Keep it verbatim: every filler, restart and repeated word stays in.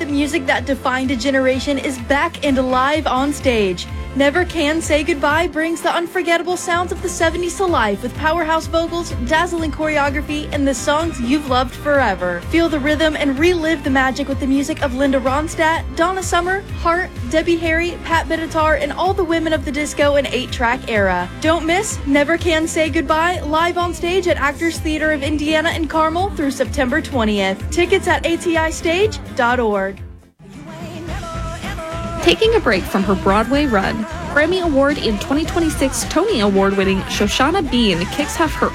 music that defined a generation is back and alive on stage. Never Can Say Goodbye brings the unforgettable sounds of the seventies to life with powerhouse vocals, dazzling choreography, and the songs you've loved forever. Feel the rhythm and relive the magic with the music of Linda Ronstadt, Donna Summer, Hart, Debbie Harry, Pat Benatar, and all the women of the disco and eight-track era. Don't miss Never Can Say Goodbye live on stage at Actors Theater of Indiana in Carmel through September twentieth. Tickets at A T I stage dot org. Taking a break from her Broadway run, Grammy Award and twenty twenty-six Tony Award winning Shoshana Bean kicks off her